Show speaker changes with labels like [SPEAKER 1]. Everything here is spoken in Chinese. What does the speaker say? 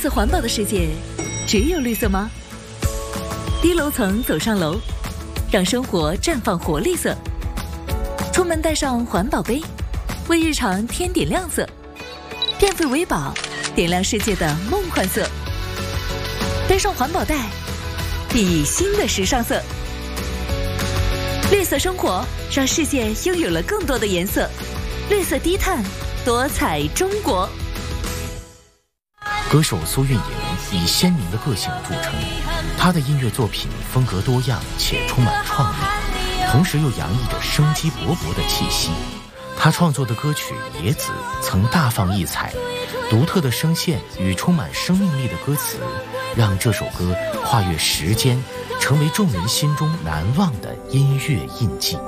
[SPEAKER 1] 色环保的世界，只有绿色吗？低楼层走上楼，让生活绽放活力色。出门带上环保杯，为日常添点亮色。变废为宝，点亮世界的梦幻色。背上环保袋，熠熠新的时尚色。绿色生活，让世界拥有了更多的颜色。绿色低碳，多彩中国。
[SPEAKER 2] 歌手苏运莹以鲜明的个性著称，她的音乐作品风格多样且充满创意，同时又洋溢着生机勃勃的气息。她创作的歌曲《野子》曾大放异彩，独特的声线与充满生命力的歌词，让这首歌跨越时间，成为众人心中难忘的音乐印记。